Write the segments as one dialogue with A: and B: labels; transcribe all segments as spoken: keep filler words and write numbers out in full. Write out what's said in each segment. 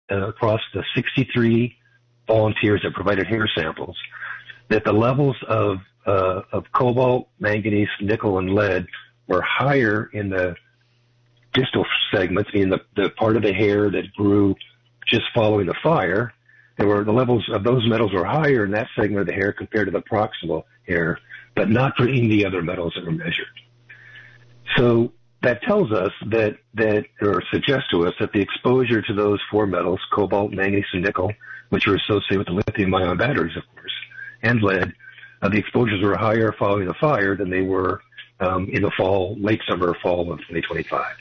A: uh, across the sixty-three volunteers that provided hair samples that the levels of uh, of cobalt, manganese, nickel, and lead were higher in the distal segments, meaning the, the part of the hair that grew just following the fire. There were the levels of those metals were higher in that segment of the hair compared to the proximal hair, but not for any of the other metals that were measured. So that tells us that, that, or suggests to us that the exposure to those four metals, cobalt, manganese, and nickel, which are associated with the lithium-ion batteries, of course, and lead, uh, the exposures were higher following the fire than they were um, in the fall, late summer or fall of twenty twenty-five.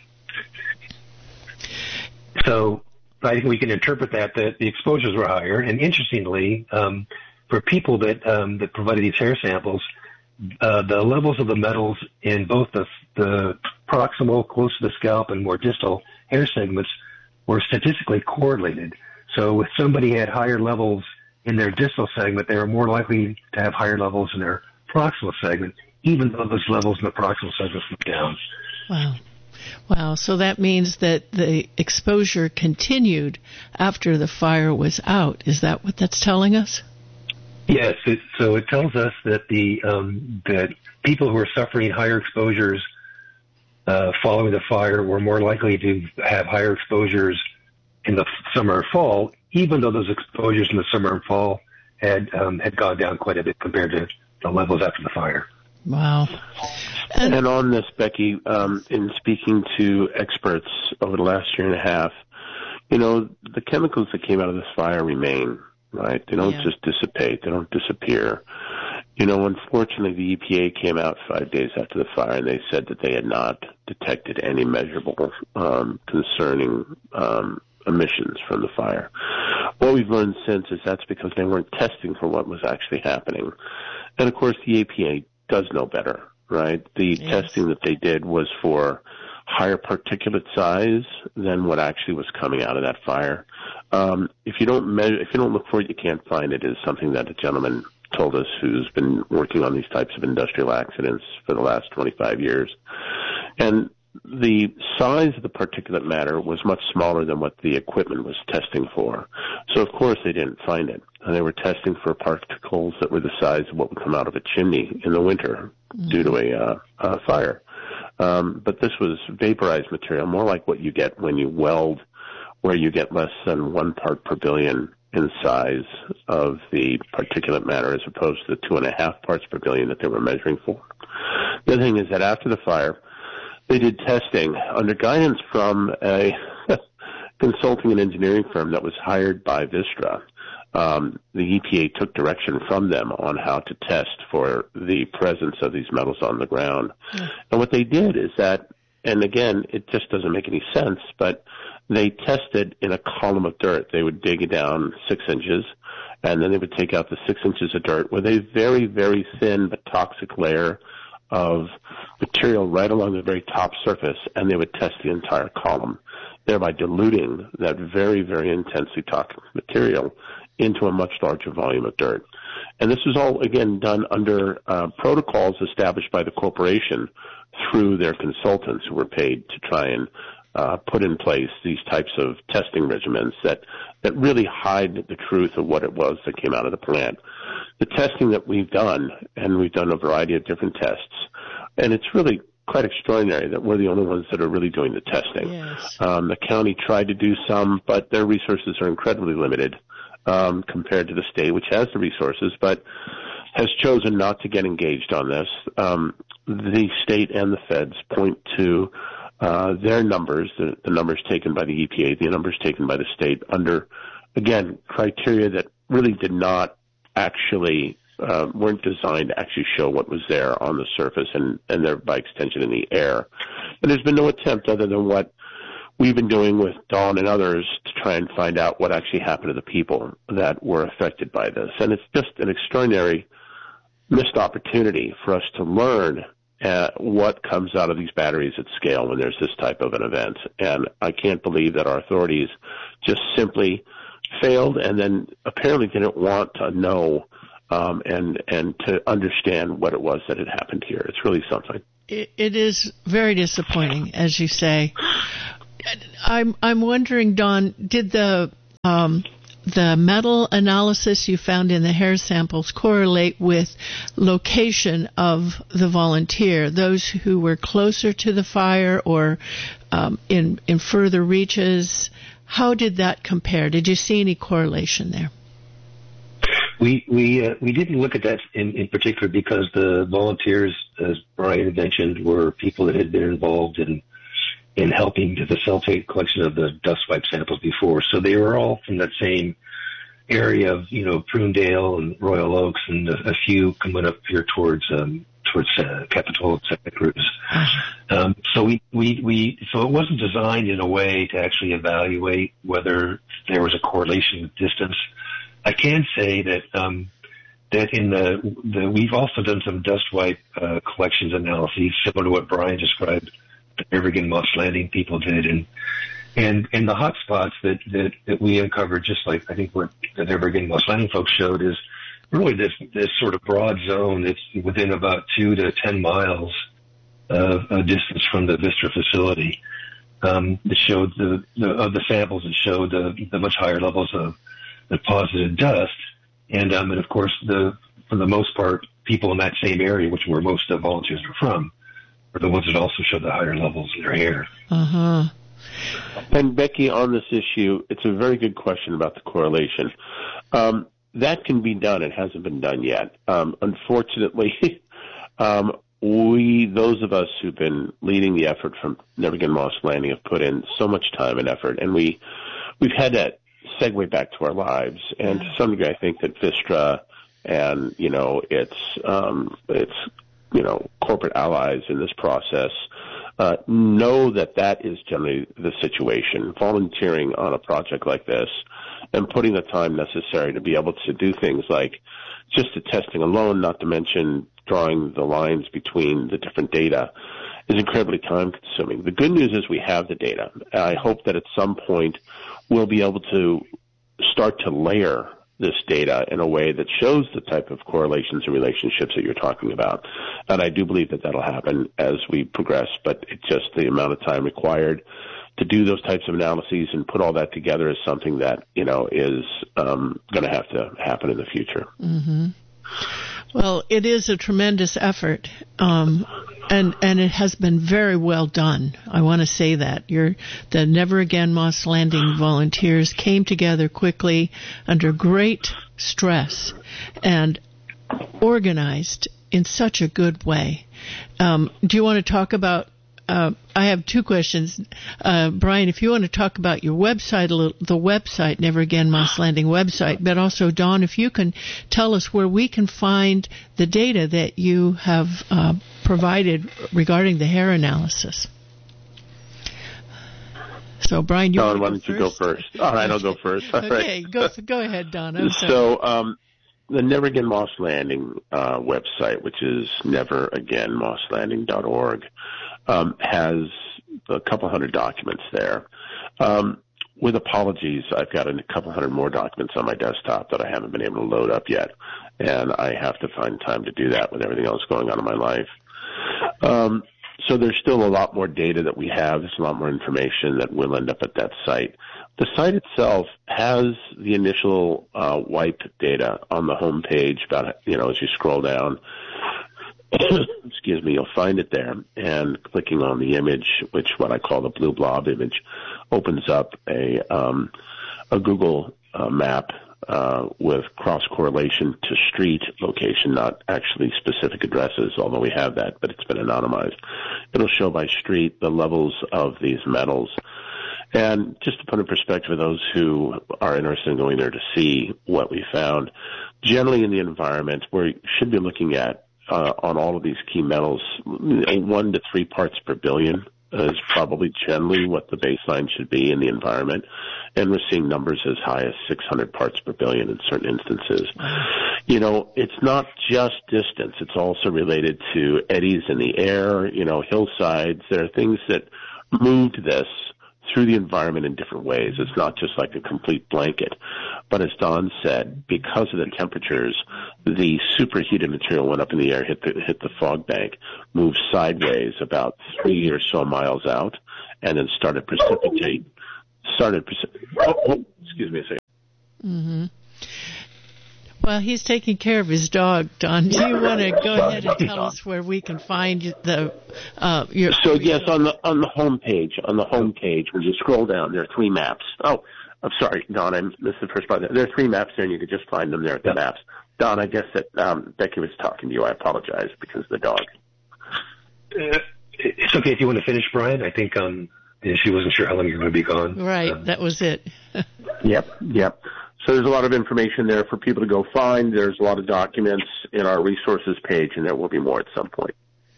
A: So I think we can interpret that, that the exposures were higher. And interestingly, um, for people that, um, that provided these hair samples, uh, the levels of the metals in both the, the proximal, close to the scalp, and more distal hair segments were statistically correlated. So if somebody had higher levels in their distal segment, they were more likely to have higher levels in their proximal segment, even though those levels in the proximal segment went down.
B: Wow. Wow. So that means that the exposure continued after the fire was out. Is that what that's telling us?
A: Yes. It, so it tells us that the um, that people who are suffering higher exposures uh, following the fire were more likely to have higher exposures in the summer and fall, even though those exposures in the summer and fall had um, had gone down quite a bit compared to the levels after the fire.
B: Wow.
C: And, and on this, Becky, um, in speaking to experts over the last year and a half, you know, the chemicals that came out of this fire remain, right? They don't yeah. just dissipate. They don't disappear. You know, unfortunately, the E P A came out five days after the fire, and they said that they had not detected any measurable um, concerning um, emissions from the fire. What we've learned since is that's because they weren't testing for what was actually happening. And, of course, the E P A does know better, right? The yes. testing that they did was for higher particulate size than what actually was coming out of that fire. Um, if you don't measure, if you don't look for it, you can't find it, is something that a gentleman told us who's been working on these types of industrial accidents for the last twenty-five years. And the size of the particulate matter was much smaller than what the equipment was testing for. So, of course, they didn't find it. And they were testing for particles that were the size of what would come out of a chimney in the winter mm-hmm. due to a, uh, a fire. Um, but this was vaporized material, more like what you get when you weld, where you get less than one part per billion in size of the particulate matter as opposed to the two and a half parts per billion that they were measuring for. The other thing is that after the fire, they did testing under guidance from a consulting and engineering firm that was hired by Vistra. Um, the E P A took direction from them on how to test for the presence of these metals on the ground. Mm. And what they did is that, and again, it just doesn't make any sense, but they tested in a column of dirt. They would dig it down six inches, and then they would take out the six inches of dirt with a very, very thin but toxic layer of material right along the very top surface, and they would test the entire column, thereby diluting that very, very intensely toxic material into a much larger volume of dirt. And this was all, again, done under uh, protocols established by the corporation through their consultants who were paid to try and uh, put in place these types of testing regimens that, that really hide the truth of what it was that came out of the plant. The testing that we've done, and we've done a variety of different tests, and it's really quite extraordinary that we're the only ones that are really doing the testing.
B: Yes.
C: Um, the county tried to do some, but their resources are incredibly limited um, compared to the state, which has the resources, but has chosen not to get engaged on this. Um, the state and the feds point to uh, their numbers, the, the numbers taken by the E P A, the numbers taken by the state, under, again, criteria that really did not actually uh, weren't designed to actually show what was there on the surface and, and there by extension in the air. And there's been no attempt other than what we've been doing with Dawn and others to try and find out what actually happened to the people that were affected by this. And it's just an extraordinary missed opportunity for us to learn uh, what comes out of these batteries at scale when there's this type of an event. And I can't believe that our authorities just simply failed and then apparently didn't want to know um, and and to understand what it was that had happened here. It's really something.
B: It, it is very disappointing, as you say. I'm I'm wondering, Dawn, did the um, the metal analysis you found in the hair samples correlate with location of the volunteer, those who were closer to the fire or um, in in further reaches. How did that compare? Did you see any correlation there?
A: We we uh, we didn't look at that in, in particular because the volunteers, as Brian had mentioned, were people that had been involved in in helping to facilitate collection of the dust wipe samples before. So they were all from that same area of, you know, Prunedale and Royal Oaks, and a, a few coming up here towards um, towards uh, Capitola, Santa Cruz. Um, so we, we we so it wasn't designed in a way to actually evaluate whether there was a correlation with distance. I can say that um, that in the, the we've also done some dust wipe uh, collections analyses similar to what Brian described. The Evergreen Moss Landing people did, and and and the hot spots that, that, that we uncovered, just like I think what the Evergreen Moss Landing folks showed, is really this this sort of broad zone that's within about two to ten miles of a distance from the Vistra facility. Um, that showed the, the of the samples that showed the, the much higher levels of deposited dust, and um, and of course the for the most part people in that same area, which where most of the volunteers were from, are the ones that also showed the higher levels in their hair.
B: Uh-huh.
C: And Becky, on this issue, it's a very good question about the correlation. Um, that can be done. It hasn't been done yet. Um, unfortunately, um, we, those of us who've been leading the effort from Never Again Moss Landing, have put in so much time and effort, and we, we've had to segue back to our lives. And to some degree, I think that Vistra and, you know, its, um, its, you know, corporate allies in this process uh, know that that is generally the situation. Volunteering on a project like this and putting the time necessary to be able to do things like just the testing alone, not to mention drawing the lines between the different data, is incredibly time consuming. The good news is we have the data. I hope that at some point we'll be able to start to layer this data in a way that shows the type of correlations and relationships that you're talking about. And I do believe that that'll happen as we progress, but it's just the amount of time required to do those types of analyses and put all that together is something that, you know, is um, going to have to happen in the future.
B: Mm-hmm. Well, it is a tremendous effort, um, and and it has been very well done. I want to say that. Your, the Never Again Moss Landing volunteers came together quickly under great stress and organized in such a good way. Um, do you want to talk about Uh, I have two questions. Uh, Brian, if you want to talk about your website, a little, the website, Never Again Moss Landing website, but also, Dawn, if you can tell us where we can find the data that you have uh, provided regarding the hair analysis. So, Brian, you
C: Dawn,
B: want to
C: why
B: go
C: don't
B: first?
C: you go first? All right, I'll go first. All
B: okay,
C: right.
B: go, go ahead, Dawn. I'm sorry.
C: So, um, the Never Again Moss Landing uh, website, which is never again moss landing dot org, um, has a couple hundred documents there. Um, with apologies, I've got a couple hundred more documents on my desktop that I haven't been able to load up yet, and I have to find time to do that with everything else going on in my life. Um, so there's still a lot more data that we have. There's a lot more information that will end up at that site. The site itself has the initial uh, wipe data on the home page. About, you know, as you scroll down, excuse me, you'll find it there. And clicking on the image, which what I call the blue blob image, opens up a um, a Google uh, map uh, with cross correlation to street location, not actually specific addresses, although we have that, but it's been anonymized. It'll show by street the levels of these metals. And just to put in perspective for those who are interested in going there to see what we found, generally in the environment, we should be looking at, uh, on all of these key metals, one to three parts per billion is probably generally what the baseline should be in the environment. And we're seeing numbers as high as six hundred parts per billion in certain instances. You know, it's not just distance. It's also related to eddies in the air, you know, hillsides. There are things that moved this through the environment in different ways. It's not just like a complete blanket. But as Don said, because of the temperatures, the superheated material went up in the air, hit the, hit the fog bank, moved sideways about three or so miles out, and then started precipitate, started. Oh, oh, excuse me a second.
B: Mm-hmm. Well, he's taking care of his dog, Don. Do you want to go ahead and tell us where we can find the uh, your?
C: So yes, on the on the home page, on the home page, when you scroll down, there are three maps. Oh, I'm sorry, Don. I missed the first part. There are three maps there, and you could just find them there at the maps. Don, I guess that um, Becky was talking to you. I apologize because of the dog.
A: Uh, it's okay if you want to finish, Brian. I think um, she wasn't sure how long you're going to be gone.
B: Right,
A: um,
B: that was it.
C: Yep, yep. So there's a lot of information there for people to go find. There's a lot of documents in our resources page, and there will be more at some point.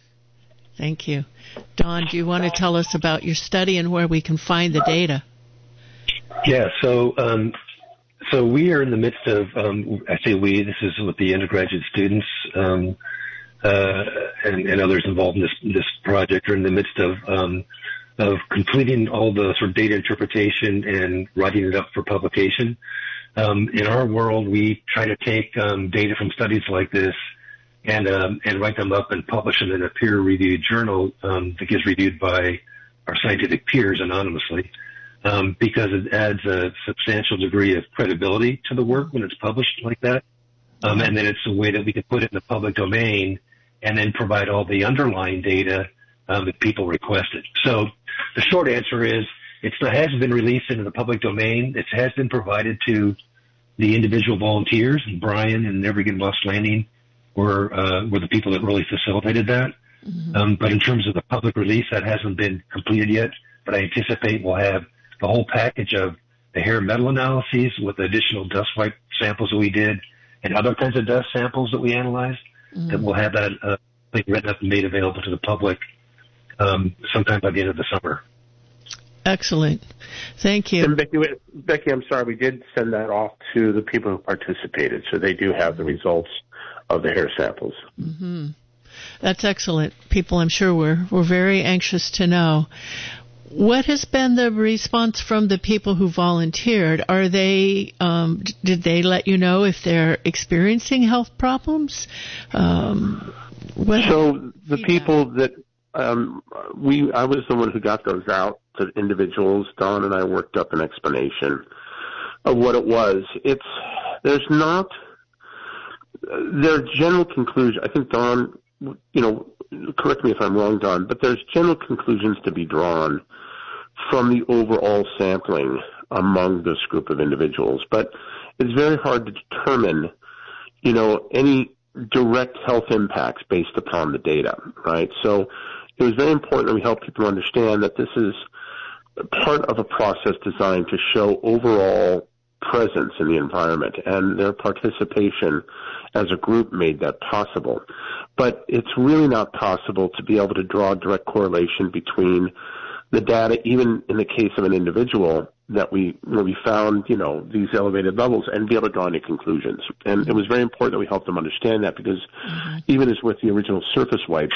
B: Thank you. Don, do you want to tell us about your study and where we can find the data?
A: Yeah, so um, so we are in the midst of, um, I say we, this is with the undergraduate students um, uh, and, and others involved in this, this project, are in the midst of um, of completing all the sort of data interpretation and writing it up for publication. Um, in our world, we try to take um, data from studies like this and um, and write them up and publish them in a peer-reviewed journal um, that gets reviewed by our scientific peers anonymously, um, because it adds a substantial degree of credibility to the work when it's published like that. Um, and then it's a way that we can put it in the public domain and then provide all the underlying data um, that people requested. So the short answer is, It's, it hasn't been released into the public domain. It has been provided to the individual volunteers, and Brian and Never Again Moss Landing were uh, were the people that really facilitated that. Mm-hmm. Um, but in terms of the public release, that hasn't been completed yet. But I anticipate we'll have the whole package of the hair metal analyses with the additional dust wipe samples that we did and other kinds of dust samples that we analyzed, mm-hmm. that we'll have that uh, thing written up and made available to the public um, sometime by the end of the summer.
B: Excellent. Thank you.
C: And Becky, Becky, I'm sorry, we did send that off to the people who participated, so they do have the results of the hair samples.
B: Mm-hmm. That's excellent. People, I'm sure, were, were very anxious to know. What has been the response from the people who volunteered? Are they, um, did they let you know if they're experiencing health problems? Um, what
C: so the
B: feedback?
C: people that Um, we, I was the one who got those out to individuals. Don and I worked up an explanation of what it was. It's, there's not, there are general conclusions. I think Don, you know, correct me if I'm wrong, Don, but there's general conclusions to be drawn from the overall sampling among this group of individuals. But it's very hard to determine, you know, any direct health impacts based upon the data, right? So it was very important that we help people understand that this is part of a process designed to show overall presence in the environment, and their participation as a group made that possible. But it's really not possible to be able to draw a direct correlation between the data, even in the case of an individual that we, where we found, you know, these elevated levels, and be able to draw any conclusions. And it was very important that we help them understand that, because mm-hmm. even as with the original surface wipes,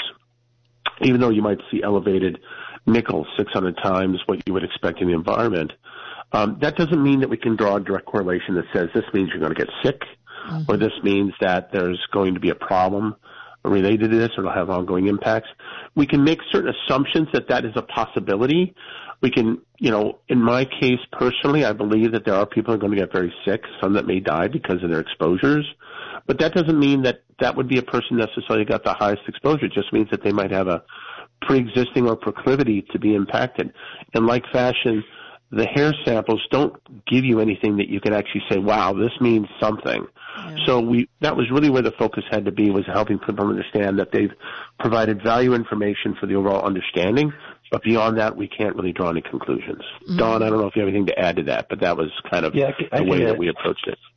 C: even though you might see elevated nickel six hundred times what you would expect in the environment, um, that doesn't mean that we can draw a direct correlation that says this means you're going to get sick, mm-hmm. or this means that there's going to be a problem related to this, or it'll have ongoing impacts. We can make certain assumptions that that is a possibility. We can, you know, in my case personally, I believe that there are people who are going to get very sick, some that may die because of their exposures. But that doesn't mean that that would be a person necessarily got the highest exposure. It just means that they might have a pre-existing or proclivity to be impacted. In like fashion, the hair samples don't give you anything that you can actually say, wow, this means something. Yeah. So we, that was really where the focus had to be, was helping people understand that they've provided value information for the overall understanding, but beyond that, we can't really draw any conclusions. Mm-hmm. Don, I don't know if you have anything to add to that, but that was kind of
A: yeah, I, I
C: the way
A: can,
C: that we approached it.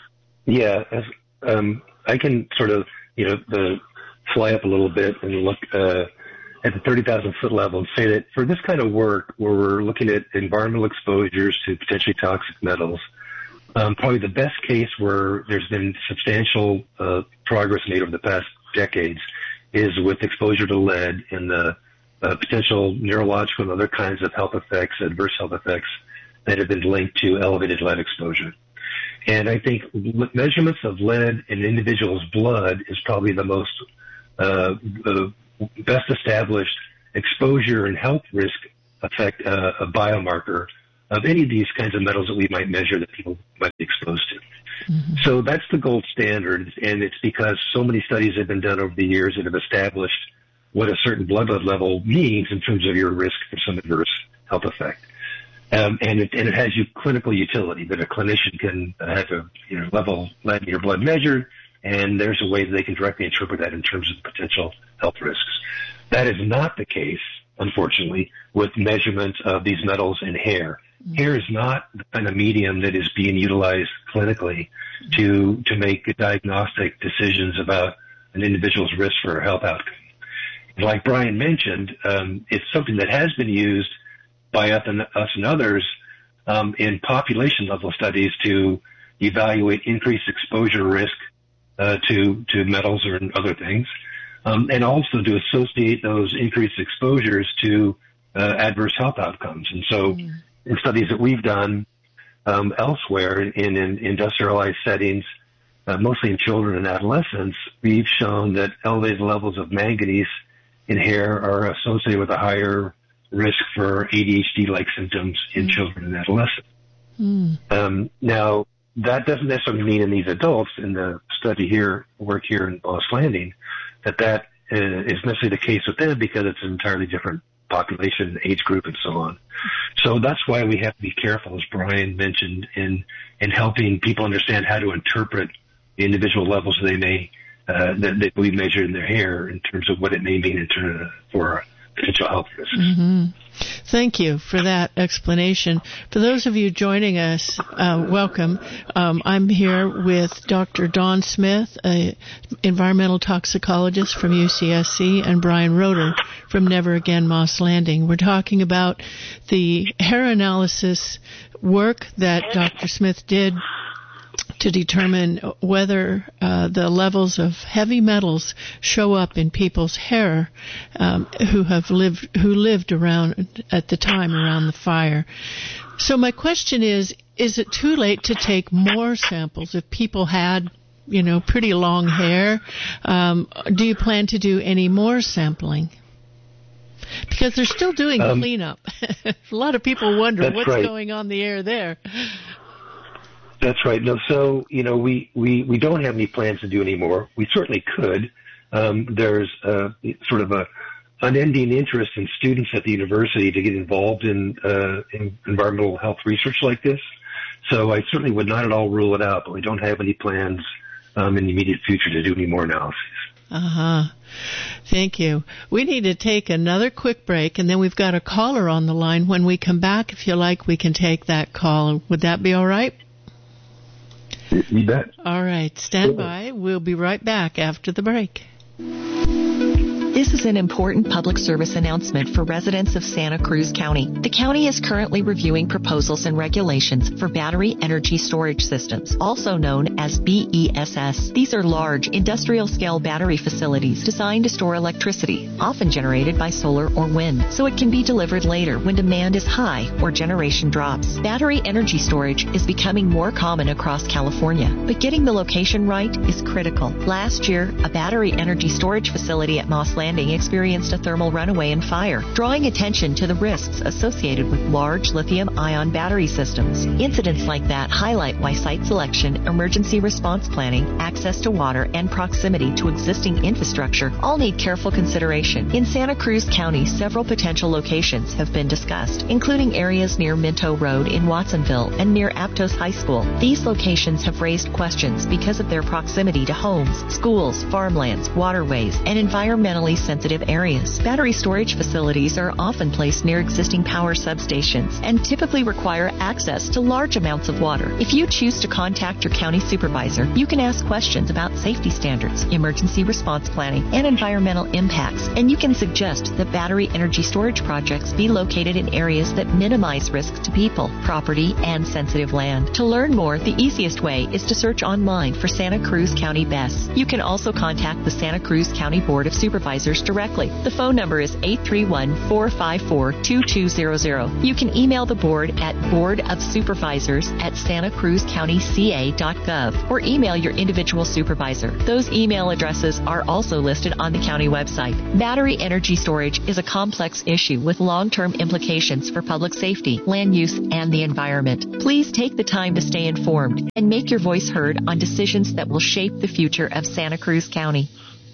A: Yeah, as, um, I can sort of, you know, the, fly up a little bit and look uh, at the thirty thousand foot level and say that for this kind of work, where we're looking at environmental exposures to potentially toxic metals, Um, probably the best case where there's been substantial uh, progress made over the past decades is with exposure to lead and the uh, potential neurological and other kinds of health effects, adverse health effects that have been linked to elevated lead exposure. And I think measurements of lead in an individual's blood is probably the most uh, uh, best established exposure and health risk effect, uh, a biomarker of any of these kinds of metals that we might measure that people might be exposed to.
B: Mm-hmm.
A: So that's the gold standard, and it's because so many studies have been done over the years that have established what a certain blood lead level means in terms of your risk for some adverse health effect. Um, and, it, and it has you clinical utility that a clinician can have a you know, level lead in your blood measured, and there's a way that they can directly interpret that in terms of potential health risks. That is not the case, unfortunately, with measurement of these metals in hair. Mm-hmm. Hair is not the kind of medium that is being utilized clinically to to make diagnostic decisions about an individual's risk for a health outcome. Like Brian mentioned, um, it's something that has been used by us and, us and others um, in population-level studies to evaluate increased exposure risk uh, to to metals or other things, um, and also to associate those increased exposures to uh, adverse health outcomes. And so, mm. in studies that we've done um, elsewhere in, in industrialized settings, uh, mostly in children and adolescents, we've shown that elevated levels of manganese in hair are associated with a higher risk for A D H D-like symptoms in mm. children and adolescents. Mm. Um, now, that doesn't necessarily mean in these adults, in the study here, work here in Moss Landing, that that uh, is necessarily the case with them because it's an entirely different population, age group, and so on. So that's why we have to be careful, as Brian mentioned, in in helping people understand how to interpret the individual levels they may uh, that, that we measure in their hair in terms of what it may mean in terms of, for potential health risks.
B: Mm-hmm. Thank you for that explanation. For those of you joining us, uh, welcome. Um, I'm here with Doctor Don Smith, an environmental toxicologist from U C S C, and Brian Roeder from Never Again Moss Landing. We're talking about the hair analysis work that Doctor Smith did to determine whether uh, the levels of heavy metals show up in people's hair um, who have lived who lived around at the time around the fire. So my question is: is it too late to take more samples if people had, you know, pretty long hair? Um, do you plan to do any more sampling? Because they're still doing um, cleanup. A lot of people wonder what's right. going on in the air there.
A: That's right. No, so, you know, we, we, we don't have any plans to do any more. We certainly could. Um, there's uh, sort of a unending interest in students at the university to get involved in, uh, in environmental health research like this. So I certainly would not at all rule it out, but we don't have any plans um, in the immediate future to do any more analyses.
B: Uh-huh. Thank you. We need to take another quick break, and then we've got a caller on the line. When we come back, if you like, we can take that call. Would that be all right?
A: You bet.
B: All right. Stand by. We'll be right back after the break.
D: This is an important public service announcement for residents of Santa Cruz County. The county is currently reviewing proposals and regulations for battery energy storage systems, also known as B E S S. These are large, industrial-scale battery facilities designed to store electricity, often generated by solar or wind, so it can be delivered later when demand is high or generation drops. Battery energy storage is becoming more common across California, but getting the location right is critical. Last year, a battery energy storage facility at Moss Landing experienced a thermal runaway and fire, drawing attention to the risks associated with large lithium-ion battery systems. Incidents like that highlight why site selection, emergency response planning, access to water, and proximity to existing infrastructure all need careful consideration. In Santa Cruz County, several potential locations have been discussed, including areas near Minto Road in Watsonville and near Aptos High School. These locations have raised questions because of their proximity to homes, schools, farmlands, waterways, and environmentally sensitive areas. Battery storage facilities are often placed near existing power substations and typically require access to large amounts of water. If you choose to contact your county supervisor, you can ask questions about safety standards, emergency response planning, and environmental impacts, and you can suggest that battery energy storage projects be located in areas that minimize risks to people, property, and sensitive land. To learn more, the easiest way is to search online for Santa Cruz County B E S. You can also contact the Santa Cruz County Board of Supervisors directly. The phone number is eight three one, four five four, two two zero zero. You can email the board at board of supervisors at santa cruz county c a dot gov or email your individual supervisor. Those email addresses are also listed on the county website. Battery energy storage is a complex issue with long-term implications for public safety, land use, and the environment. Please take the time to stay informed and make your voice heard on decisions that will shape the future of Santa Cruz County.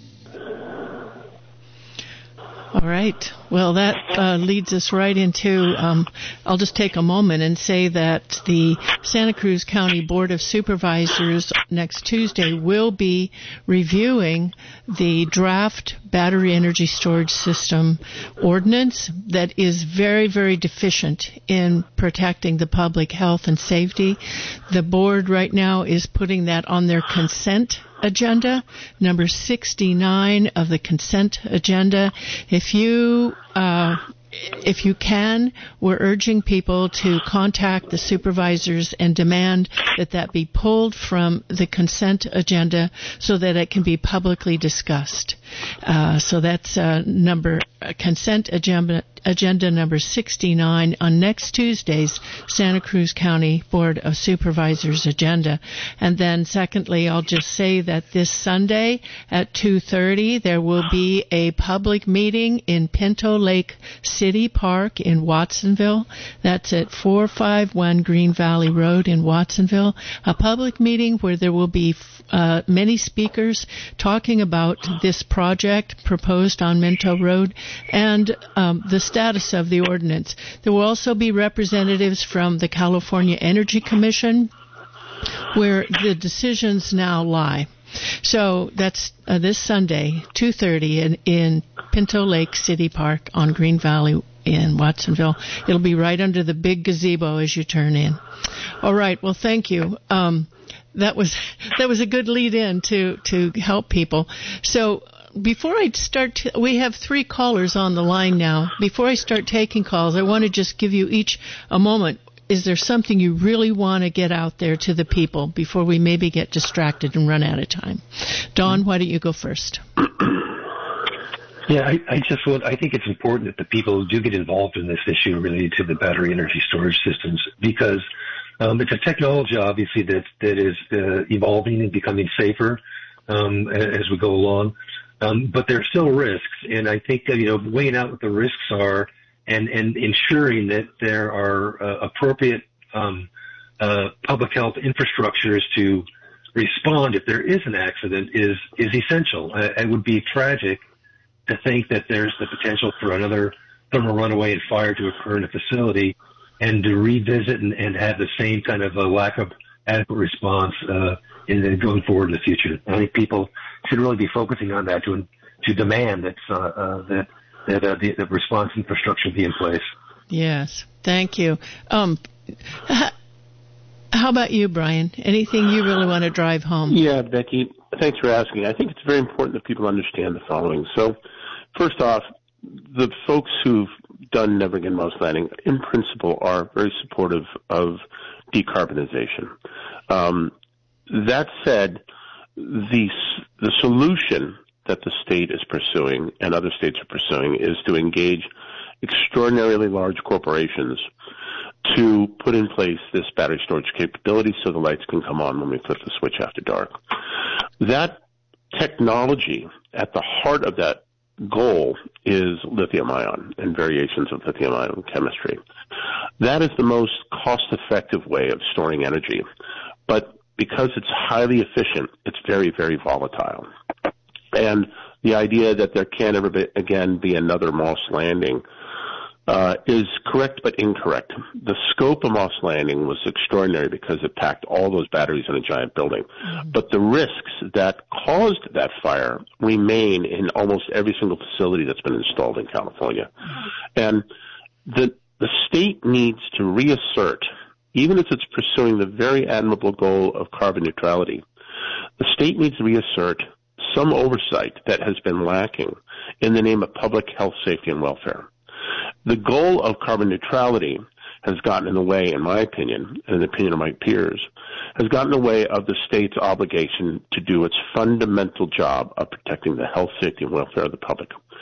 B: All right. Well, that uh, leads us right into, um, I'll just take a moment and say that the Santa Cruz County Board of Supervisors next Tuesday will be reviewing the draft battery energy storage system ordinance that is very, very deficient in protecting the public health and safety. The board right now is putting that on their consent agenda, number sixty-nine of the consent agenda. If you uh, if you can, we're urging people to contact the supervisors and demand that that be pulled from the consent agenda so that it can be publicly discussed. Uh, so that's uh, number uh, consent agenda agenda number sixty-nine on next Tuesday's Santa Cruz County Board of Supervisors agenda. And then secondly, I'll just say that this Sunday at two thirty there will be a public meeting in Pinto Lake City Park in Watsonville. That's at four fifty-one Green Valley Road in Watsonville. A public meeting where there will be uh, many speakers talking about this project proposed on Minto Road and um, the status of the ordinance. There will also be representatives from the California Energy Commission, where the decisions now lie. So that's uh, this Sunday, two thirty, in, in Pinto Lake City Park on Green Valley in Watsonville. It'll be right under the big gazebo as you turn in. All right. Well, thank you. Um, that was that was a good lead in to to help people. So before I start, t- we have three callers on the line now. Before I start taking calls, I want to just give you each a moment. Is there something you really want to get out there to the people before we maybe get distracted and run out of time? Don, why don't you go first?
A: Yeah, I, I just want, I think it's important that the people do get involved in this issue related to the battery energy storage systems, because um, it's a technology, obviously, that that is uh, evolving and becoming safer um, as we go along. Um, but there are still risks, and I think that, you know, weighing out what the risks are and, and ensuring that there are uh, appropriate um, uh, public health infrastructures to respond if there is an accident is is essential. Uh, it would be tragic to think that there's the potential for another thermal runaway and fire to occur in a facility and to revisit and, and have the same kind of a lack of adequate response uh, in the, going forward in the future. I think people should really be focusing on that to to demand that uh, uh, that that uh, the, the response infrastructure be in place.
B: Yes, thank you. Um, how about you, Brian? Anything you really want to drive home?
C: Yeah, Becky, thanks for asking. I think it's very important that people understand the following. So, first off, the folks who've done Never Again Moss Landing, in principle, are very supportive of decarbonization. Um, that said, the the solution that the state is pursuing and other states are pursuing is to engage extraordinarily large corporations to put in place this battery storage capability so the lights can come on when we flip the switch after dark. That technology, at the heart of that goal, is lithium-ion and variations of lithium-ion chemistry. That is the most cost-effective way of storing energy. But because it's highly efficient, it's very, very volatile. And the idea that there can't ever be, again be another Moss Landing uh, is correct but incorrect. The scope of Moss Landing was extraordinary because it packed all those batteries in a giant building. Mm-hmm. But the risks that caused that fire remain in almost every single facility that's been installed in California. Mm-hmm. And the the state needs to reassert, even if it's pursuing the very admirable goal of carbon neutrality, the state needs to reassert some oversight that has been lacking in the name of public health, safety, and welfare. The goal of carbon neutrality has gotten in the way, in my opinion, and in the opinion of my peers, has gotten in the way of the state's obligation to do its fundamental job of protecting the health, safety, and welfare of the public.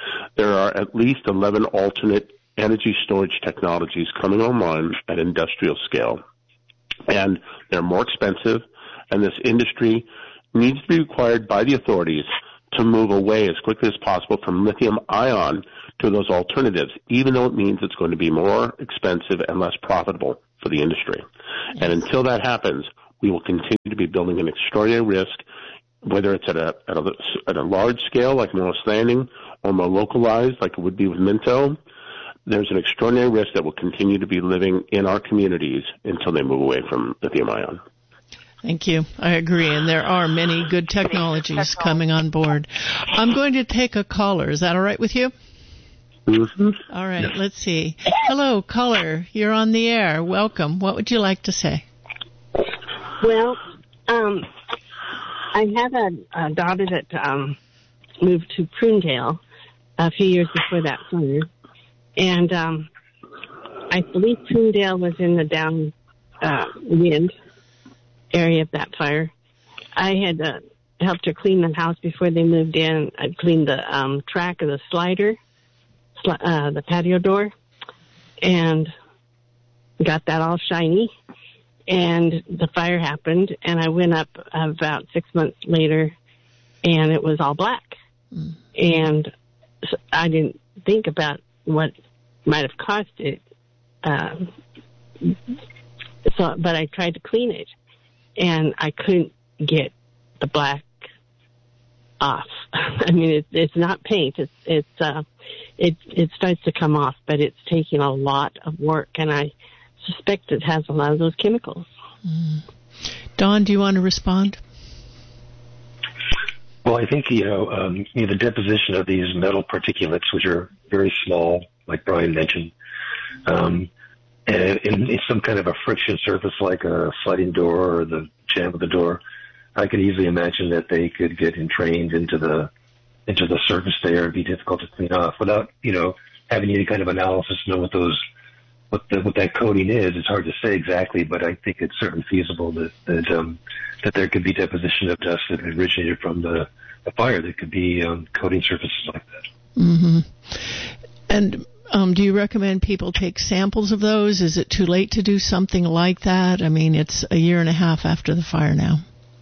C: There are at least eleven alternate energy storage technologies coming online at industrial scale. And they're more expensive, and this industry needs to be required by the authorities to move away as quickly as possible from lithium ion to those alternatives, even though it means it's going to be more expensive and less profitable for the industry. Yes. And until that happens, we will continue to be building an extraordinary risk, whether it's at a, at a, at a large scale like Morris Landing or more localized like it would be with Minto. There's an extraordinary risk that will continue to be living in our communities until they move away from lithium ion.
B: Thank you. I agree. And there are many good technologies coming on board. I'm going to take a caller. Is that all right with you?
C: Mm-hmm.
B: All right. Yes. Let's see. Hello, caller. You're on the air. Welcome. What would you like to say?
E: Well, um, I have a, a daughter that um, moved to Prunedale a few years before that fire. And um, I believe Prunedale was in the downwind uh, area of that fire. I had uh, helped her clean the house before they moved in. I'd cleaned the um, track of the slider, sli- uh, the patio door, and got that all shiny. And the fire happened, and I went up about six months later, and it was all black. Mm. And so I didn't think about what might have caused it. Uh, so, but I tried to clean it, and I couldn't get the black off. I mean, it, it's not paint. It's it's uh, it it starts to come off, but it's taking a lot of work, and I suspect it has a lot of those chemicals.
B: Mm. Don, do you want to respond?
A: Well, I think, you know, um, you know, the deposition of these metal particulates, which are very small, like Brian mentioned, um, and in, in some kind of a friction surface like a sliding door or the jamb of the door, I could easily imagine that they could get entrained into the into the surface there and be difficult to clean off without, you know, having any kind of analysis to know what those what the, what that coating is. It's hard to say exactly, but I think it's certainly feasible that that, um, that there could be deposition of dust that originated from the, the fire that could be um, coating surfaces like that.
B: Mm-hmm. And um, do you recommend people take samples of those? Is it too late to do something like that? I mean, it's a year and a half after the fire now.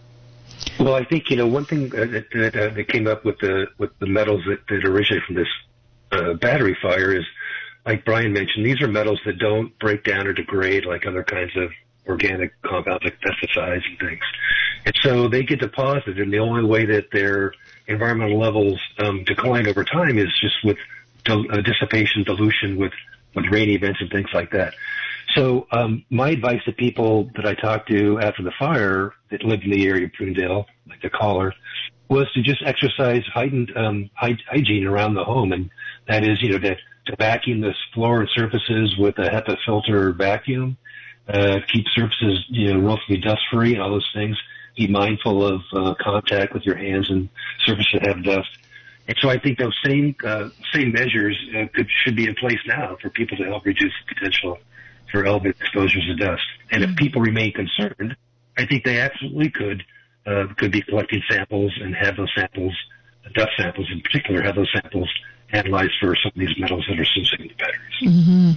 A: Well, I think, you know, one thing that, that, uh, that came up with the with the metals that, that originate from this uh, battery fire is, like Brian mentioned, these are metals that don't break down or degrade like other kinds of organic compounds like pesticides and things. And so they get deposited, and the only way that their environmental levels um, decline over time is just with dil- uh, dissipation, dilution with, with rain events and things like that. So um, my advice to people that I talked to after the fire that lived in the area of Prunedale, like the caller, was to just exercise heightened um, hy- hygiene around the home. And that is, you know, to, to vacuum the floor and surfaces with a HEPA filter vacuum, uh, keep surfaces, you know, relatively dust-free and all those things. Be mindful of uh, contact with your hands and surfaces that have dust. And so I think those same uh, same measures uh, could should be in place now for people to help reduce the potential for elevated exposures to dust. And if people remain concerned, I think they absolutely could uh, could be collecting samples and have those samples, dust samples in particular, have those samples analyzed for some of these metals that are associated with batteries.
B: Mm-hmm.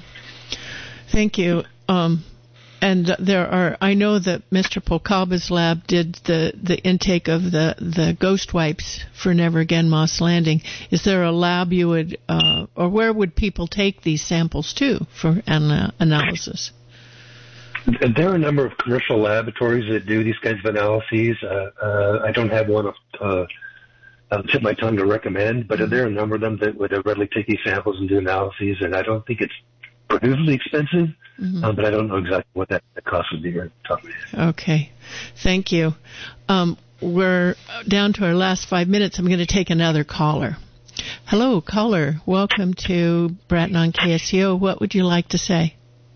B: Thank you. Um, and there are, I know that Mister Polkaba's lab did the, the intake of the, the ghost wipes for Never Again Moss Landing. Is there a lab you would, uh, or where would people take these samples to for ana- analysis?
A: There are a number of commercial laboratories that do these kinds of analyses. Uh, uh, I don't have one off uh, uh, tip of my tongue to recommend, but there are a number of them that would readily take these samples and do analyses, and I don't think it's prohibitively expensive, mm-hmm. um, but I don't know exactly what that, that cost would be right at the top of my head.
B: Okay. Thank you. Um, we're down to our last five minutes. I'm going to take another caller. Hello, caller. Welcome to Bratton on K S C O. What would you like to say?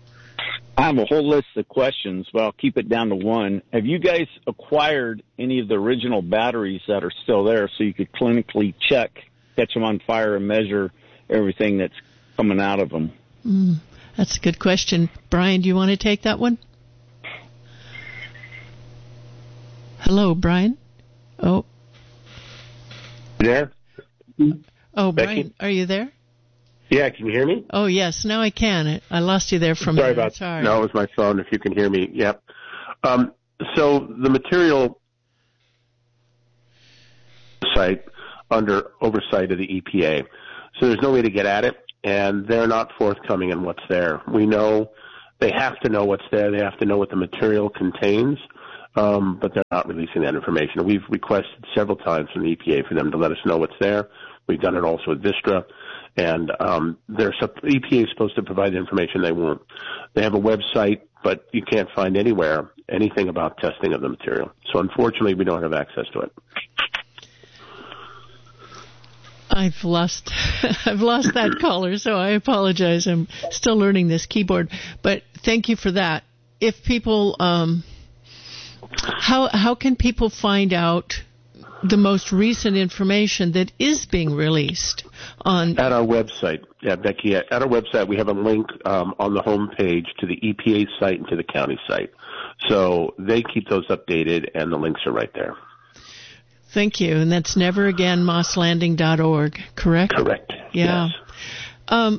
F: I have a whole list of questions, but I'll keep it down to one. Have you guys acquired any of the original batteries that are still there so you could clinically check, catch them on fire, and measure everything that's coming out of them?
B: Mm, that's a good question. Brian, do you want to take that one? Hello, Brian. Oh.
C: There?
B: Oh,
C: Becky?
B: Brian, are you there?
C: Yeah, can you hear me?
B: Oh, yes, now I can. I lost you there for a
C: Sorry
B: minute.
C: about
B: Sorry.
C: No, it was my phone, if you can hear me. Yep. Um, so the material site under oversight of the E P A. So there's no way to get at it, and they're not forthcoming in what's there. We know they have to know what's there. They have to know what the material contains, um, but they're not releasing that information. We've requested several times from the E P A for them to let us know what's there. We've done it also with Vistra, and um, they're, E P A is supposed to provide the information. They won't. They have a website, but you can't find anywhere anything about testing of the material. So unfortunately, we don't have access to it.
B: I've lost, I've lost that caller, so I apologize. I'm still learning this keyboard, but thank you for that. If people, um, how how can people find out the most recent information that is being released on
C: at our website? Yeah, Becky, at our website we have a link um, on the home page to the E P A site and to the county site, so they keep those updated, and the links are right there.
B: Thank you. And that's never again moss landing dot org, correct?
C: Correct.
B: Yeah.
C: Yes.
B: Um,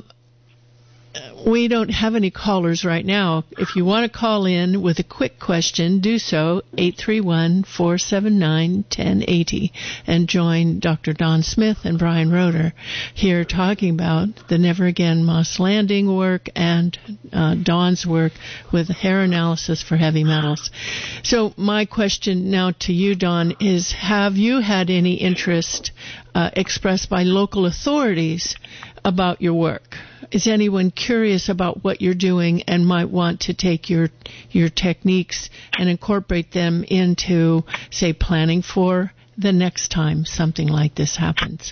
B: we don't have any callers right now. If you want to call in with a quick question, do so, eight three one, four seven nine, one zero eight zero, and join Doctor Don Smith and Brian Roeder here talking about the Never Again Moss Landing work and uh, Don's work with hair analysis for heavy metals. So my question now to you, Don, is have you had any interest uh, expressed by local authorities about your work? Is anyone curious about what you're doing and might want to take your your techniques and incorporate them into, say, planning for the next time something like this happens?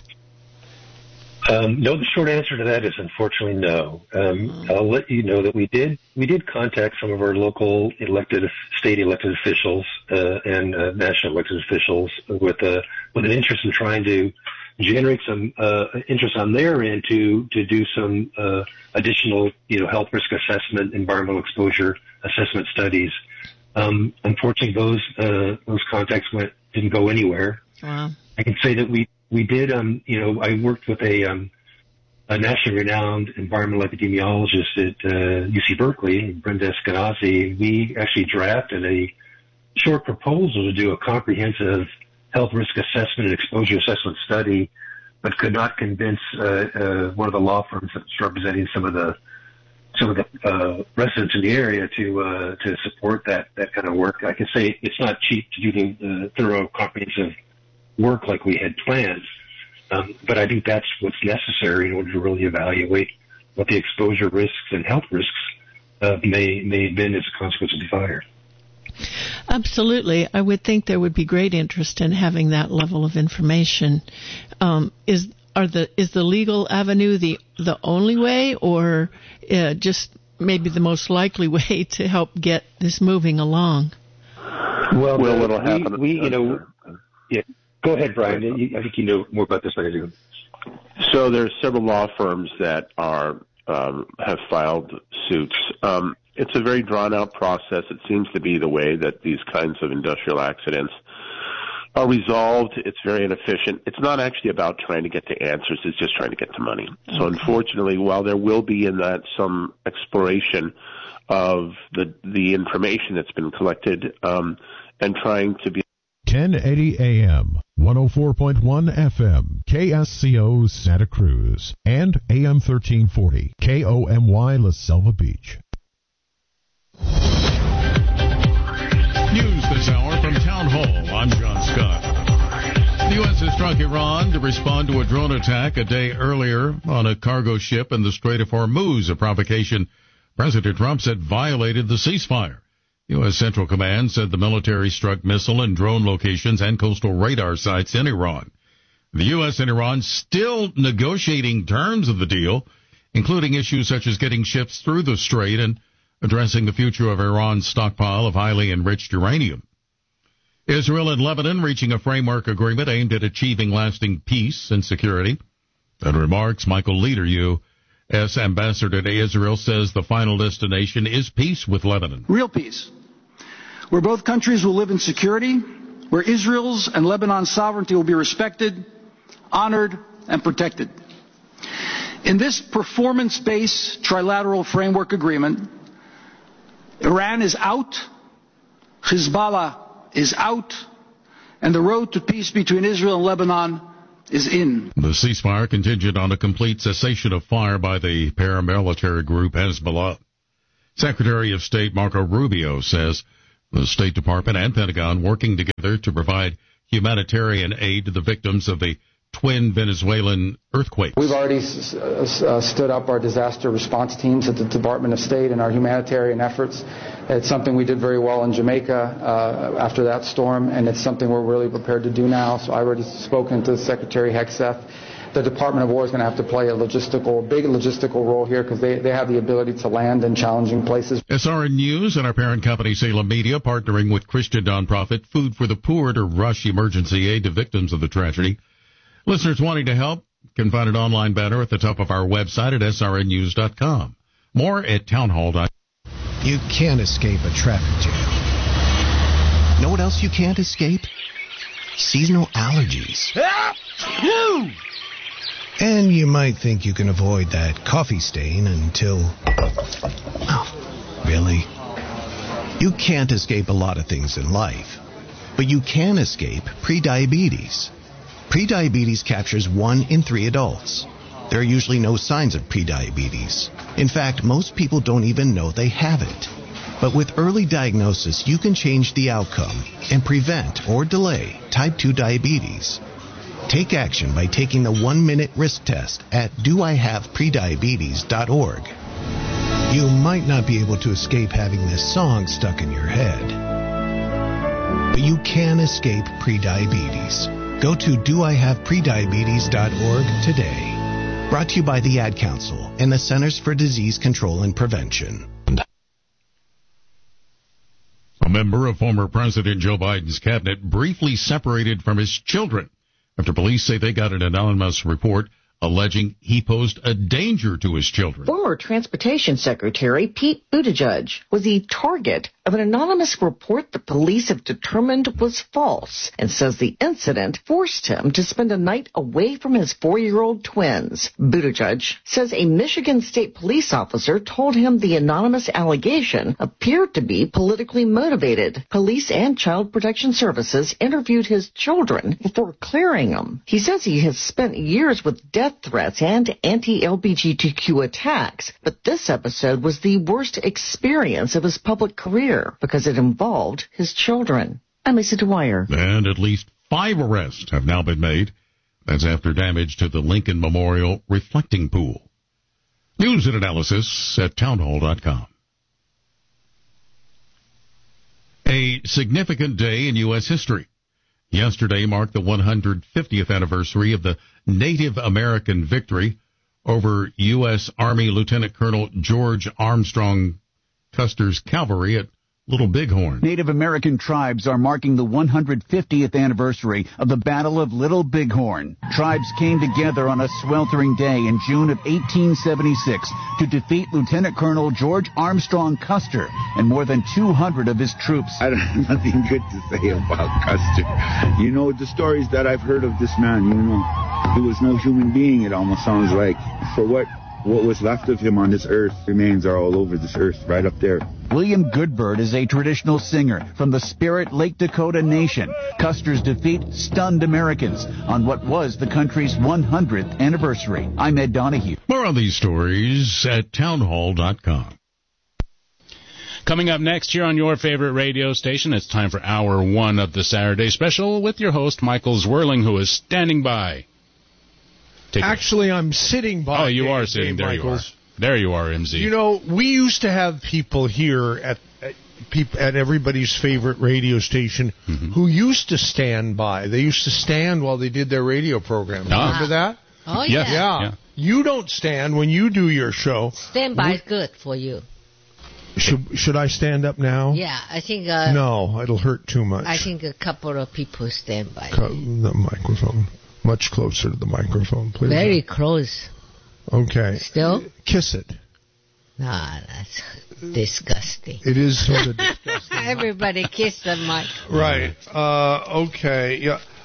A: Um, no, the short answer to that is unfortunately no. Um, I'll let you know that we did we did contact some of our local elected, state elected officials uh, and uh, national elected officials with a with an interest in trying to generate some uh, interest on their end to to do some uh, additional, you know, health risk assessment, environmental exposure assessment studies. Um, unfortunately, those uh, those contacts went didn't go anywhere.
B: Wow. I
A: can say that we we did. Um, you know, I worked with a um, a nationally renowned environmental epidemiologist at uh, U C Berkeley, Brenda Eskenazi. We actually drafted a short proposal to do a comprehensive health risk assessment and exposure assessment study, but could not convince uh, uh, one of the law firms that's representing some of the some of the uh, residents in the area to uh, to support that that kind of work. I can say it's not cheap to do the uh, thorough, comprehensive work like we had planned, um, but I think that's what's necessary in order to really evaluate what the exposure risks and health risks uh, may may have been as a consequence of the fire.
B: Absolutely. I would think there would be great interest in having that level of information. Um, is are the is the legal avenue the the only way, or uh, just maybe the most likely way to help get this moving along?
A: Well,
C: well
A: uh,
C: what'll
A: we,
C: happen?
A: We, you know, yeah. Go ahead, Brian. I think you know more about this than I do.
C: So there's several law firms that are um, have filed suits. Um, It's a very drawn-out process. It seems to be the way that these kinds of industrial accidents are resolved. It's very inefficient. It's not actually about trying to get to answers. It's just trying to get to money. Okay. So unfortunately, while there will be in that some exploration of the the information that's been collected um, and trying to be
G: ten eighty A M, one oh four point one F M, K S C O Santa Cruz, and A M thirteen forty, K O M Y La Selva Beach.
H: News this hour from Town Hall. I'm John Scott. The U S has struck Iran to respond to a drone attack a day earlier on a cargo ship in the Strait of Hormuz, a provocation President Trump said violated the ceasefire. U S Central Command said the military struck missile and drone locations and coastal radar sites in Iran. The U S and Iran still negotiating terms of the deal, including issues such as getting ships through the strait and addressing the future of Iran's stockpile of highly enriched uranium. Israel and Lebanon reaching a framework agreement aimed at achieving lasting peace and security. In remarks, Michael Leader, U S ambassador to Israel, says the final destination is peace with Lebanon.
I: Real peace, where both countries will live in security, where Israel's and Lebanon's sovereignty will be respected, honored, and protected. In this performance-based trilateral framework agreement, Iran is out, Hezbollah is out, and the road to peace between Israel and Lebanon is in.
H: The ceasefire contingent on a complete cessation of fire by the paramilitary group Hezbollah. Secretary of State Marco Rubio says the State Department and Pentagon working together to provide humanitarian aid to the victims of the twin Venezuelan earthquakes.
J: We've already uh, stood up our disaster response teams at the Department of State and our humanitarian efforts. It's something we did very well in Jamaica uh, after that storm, and it's something we're really prepared to do now. So I've already spoken to Secretary Hegseth. The Department of War is going to have to play a logistical, big logistical role here because they, they have the ability to land in challenging places.
H: S R N News and our parent company Salem Media partnering with Christian nonprofit Food for the Poor to rush emergency aid to victims of the tragedy. Listeners wanting to help can find an online banner at the top of our website at S R N news dot com. More at townhall dot com.
K: You can't escape a traffic jam. Know what else you can't escape? Seasonal allergies. And you might think you can avoid that coffee stain until... Oh, really? You can't escape a lot of things in life, but you can escape prediabetes. Prediabetes captures one in three adults. There are usually no signs of prediabetes. In fact, most people don't even know they have it. But with early diagnosis, you can change the outcome and prevent or delay type two diabetes. Take action by taking the one-minute risk test at do I have prediabetes dot org. You might not be able to escape having this song stuck in your head, but you can escape prediabetes. Go to do I have prediabetes dot org today. Brought to you by the Ad Council and the Centers for Disease Control and Prevention.
H: A member of former President Joe Biden's cabinet briefly separated from his children after police say they got an anonymous report alleging he posed a danger to his children.
L: Former Transportation Secretary Pete Buttigieg was the target of an anonymous report that police have determined was false and says the incident forced him to spend a night away from his four-year-old twins. Buttigieg says a Michigan State police officer told him the anonymous allegation appeared to be politically motivated. Police and Child Protection Services interviewed his children before clearing them. He says he has spent years with death threats and anti-L G B T Q attacks, but this episode was the worst experience of his public career because it involved his children. I'm Lisa Dwyer.
H: And at least five arrests have now been made. That's after damage to the Lincoln Memorial reflecting pool. News and analysis at townhall dot com. A significant day in U S history. Yesterday marked the one hundred fiftieth anniversary of the Native American victory over U S. Army Lieutenant Colonel George Armstrong Custer's cavalry at Little Bighorn.
M: Native American tribes are marking the one hundred fiftieth anniversary of the Battle of Little Bighorn. Tribes came together on a sweltering day in June of eighteen seventy-six to defeat Lieutenant Colonel George Armstrong Custer and more than two hundred of his troops.
N: I don't have nothing good to say about Custer. You know, the stories that I've heard of this man, you know, he was no human being, it almost sounds like. For what? What was left of him on this earth, remains are all over this earth, right up there.
M: William Goodbird is a traditional singer from the Spirit Lake Dakota Nation. Custer's defeat stunned Americans on what was the country's one hundredth anniversary. I'm Ed Donahue.
H: More on these stories at townhall dot com.
O: Coming up next here on your favorite radio station, it's time for hour one of the Saturday Special with your host, Michael Zwirling, who is standing by. Take
P: Actually, I'm sitting by.
O: Oh, you
P: Dave,
O: are sitting.
P: Dave
O: There
P: Michaels.
O: you are. There you are, M Z.
P: You know, we used to have people here at at, peop, at everybody's favorite radio station mm-hmm. who used to stand by. They used to stand while they did their radio program.
O: Ah.
P: Remember that?
Q: Oh, yeah.
P: yeah.
O: Yeah.
P: You don't stand when you do your show.
Q: Stand by is good for you.
P: Should should I stand up now?
Q: Yeah, I think... Uh,
P: no, it'll hurt too much.
Q: I think a couple of people stand by.
P: Co- the microphone. Much closer to the microphone, please.
Q: Very close.
P: Okay.
Q: Still?
P: Kiss it.
Q: Nah, that's disgusting.
P: It is sort of disgusting.
Q: Everybody kiss the mic.
P: Right. Uh, okay. Yeah.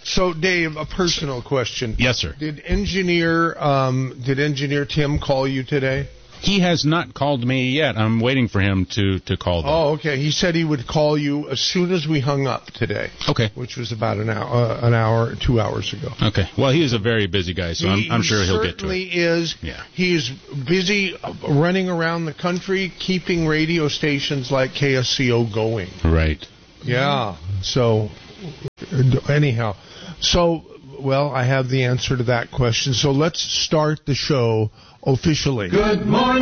P: So, Dave, a personal question.
O: Yes, sir.
P: Did engineer um, did engineer Tim call you today?
O: He has not called me yet. I'm waiting for him to, to call them.
P: Oh, okay. He said he would call you as soon as we hung up today.
O: Okay.
P: Which was about an hour, uh, an hour, two hours ago.
O: Okay. Well, he is a very busy guy, so I'm, I'm sure he'll get to it.
P: He certainly is.
O: Yeah.
P: He is busy running around the country, keeping radio stations like K S C O going.
O: Right.
P: Yeah. So, anyhow. So, well, I have the answer to that question. So let's start the show officially.
R: Good morning.